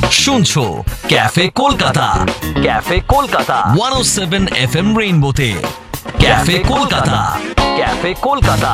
শুনছো cafe Kolkata, cafe Kolkata 107 FM রেইনবোতে। Cafe Kolkata, cafe Kolkata.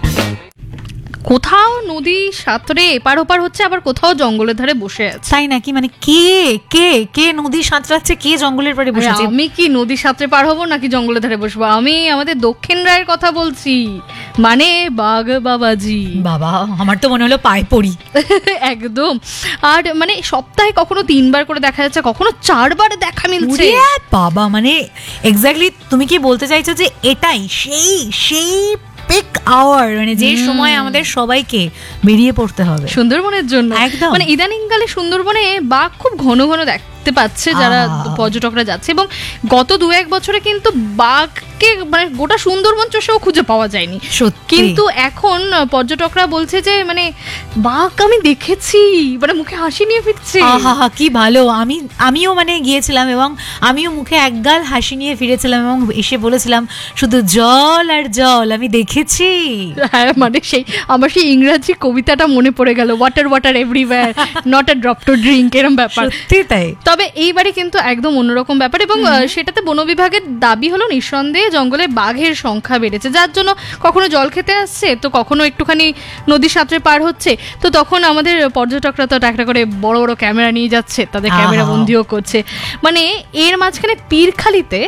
কোথাও নদী সাঁতরে এপার ওপার হচ্ছে, আবার কোথাও জঙ্গলের ধারে বসে আছে। তাই নাকি? মানে কে কে কে নদী সাঁতরাচ্ছে, কে জঙ্গলের পাড়ে বসে আছে? আমি কি নদী সাঁতরে পার হবো নাকি জঙ্গলের ধারে বসবো? আমি আমাদের দক্ষিণ রায়ের কথা বলছি, মানে বাঘ বাবাজি। বাবা, আমার তো মনে হলো পায়ে পড়ি। একদম। আর মানে সপ্তাহে কখনো 3 বার করে দেখা যাচ্ছে, কখনো 4 বার দেখা মিলছে। বাবা, মানে এক্স্যাক্টলি তুমি কি বলতে চাইছো যে এটাই সেই সেই পিক আওয়ার, মানে যে সময় আমাদের সবাইকে বেরিয়ে পড়তে হবে সুন্দরবনের জন্য। একদম। মানে ইদানিংকালে সুন্দরবনে বাঘ খুব ঘন ঘন দেখতে পাচ্ছে যারা পর্যটকরা যাচ্ছে, এবং গত 2-1 বছরে কিন্তু বাঘকে মানে গোটা সুন্দরবন চষেও খুঁজে পাওয়া যায়নি। কিন্তু এখন পর্যটকরা বলছে যে মানে বাঘ আমি দেখেছি, মানে মুখে হাসি নিয়ে ফিরছে। আহা, কি ভালো। আমিও মানে গিয়েছিলাম এবং আমিও মুখে একগাল হাসি নিয়ে ফিরেছিলাম এবং এসে বলেছিলাম শুধু জল আর জল, আমি দেখেছি। হ্যাঁ, মানে আমার সেই ইংরাজি কবিতাটা মনে পড়ে গেল, water water everywhere, not a drop to drink, এরকম ব্যাপার। সত্যি তাই। তবে এইবারে কিন্তু একদম অন্যরকম ব্যাপার, এবং সেটাতে বন বিভাগের দাবি হলো নিঃসন্দেহে জঙ্গলে বাঘের সংখ্যা বেড়েছে, যার জন্য কখনো জল খেতে আসছে, তো কখনো একটুখানি নদী সাঁতরে পার হচ্ছে, তো তখন আমাদের পর্যটকরা তো একটা করে বড় বড় ক্যামেরা নিয়ে যাচ্ছে, তাদের ক্যামেরা বন্দিও করছে। মানে এর মাঝখানে পীরখালিতে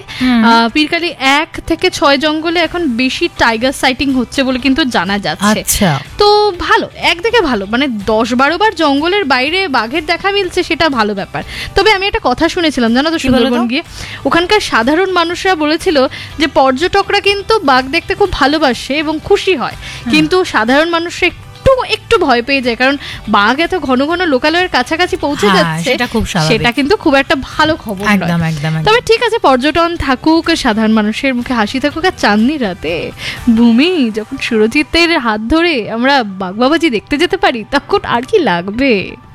1 থেকে 6 জঙ্গলে এখন বেশি টাইগার সাইটিং হচ্ছে বলে কিন্তু জানা যাচ্ছে। তো ভালো, একদিকে ভালো, মানে 10-12 বার জঙ্গলের বাইরে বাঘের দেখা মিলছে, সেটা ভালো ব্যাপার। তবে আমি একটা কথা শুনেছিলাম, জানো তো, সুন্দরবন গিয়ে ওখানকার সাধারণ মানুষরা বলেছিল যে পর্যটকরা কিন্তু বাঘ দেখতে খুব ভালোবাসে এবং খুশি হয়, কিন্তু সাধারণ মানুষরা একটু ভয় পেয়ে যায়, কারণ বাঘ এত ঘন ঘন লোকালয়ের কাছাকাছি পৌঁছে যাচ্ছে, সেটা কিন্তু খুব একটা ভালো খবর নয়। তবে ঠিক আছে, পর্যটন থাকুক, সাধারণ মানুষের মুখে হাসি থাকুক, আর চাঁদনি রাতে ভূমি যখন সুরজিতের হাত ধরে আমরা বাঘ বাবাজি দেখতে যেতে পারি, তখন আর কি লাগবে।